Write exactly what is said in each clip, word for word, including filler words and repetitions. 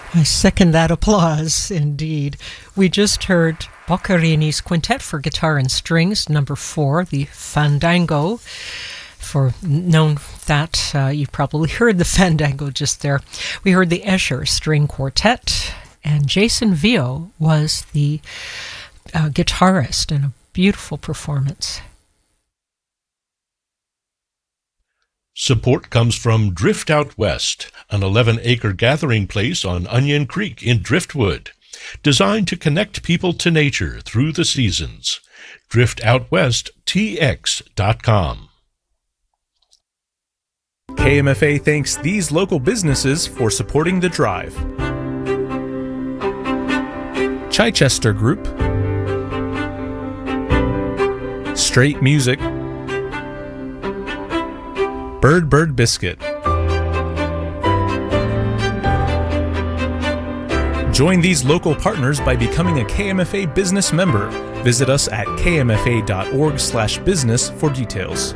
I second that applause, indeed. We just heard Boccherini's Quintet for Guitar and Strings, number four, the Fandango. For known that, uh, you probably heard the Fandango just there. We heard the Escher String Quartet, and Jason Vio was the uh, guitarist in a beautiful performance. Support comes from Drift Out West, an eleven-acre gathering place on Onion Creek in Driftwood, designed to connect people to nature through the seasons. drift out west t x dot com. K M F A thanks these local businesses for supporting the drive. Chichester Group, Straight Music, Bird Bird Biscuit. Join these local partners by becoming a K M F A business member. Visit us at k m f a dot org slash business for details.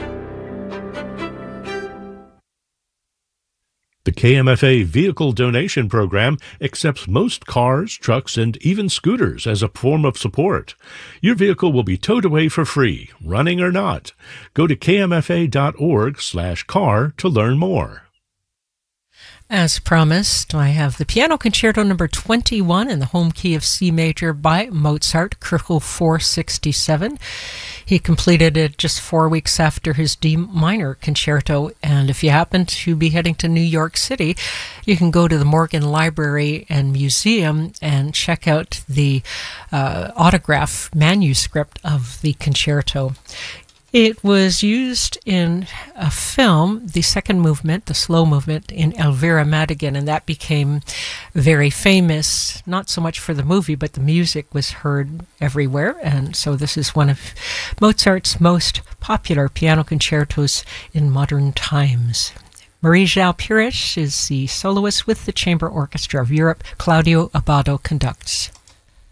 The K M F A Vehicle Donation Program accepts most cars, trucks, and even scooters as a form of support. Your vehicle will be towed away for free, running or not. Go to k m f a dot org slash car to learn more. As promised, I have the Piano Concerto number twenty-one in the home key of C major by Mozart, Köchel four sixty-seven. He completed it just four weeks after his D minor concerto, and if you happen to be heading to New York City, you can go to the Morgan Library and Museum and check out the uh, autograph manuscript of the concerto. It was used in a film, the second movement, the slow movement, in Elvira Madigan, and that became very famous, not so much for the movie, but the music was heard everywhere, and so this is one of Mozart's most popular piano concertos in modern times. Marie-João Pires is the soloist with the Chamber Orchestra of Europe. Claudio Abbado conducts.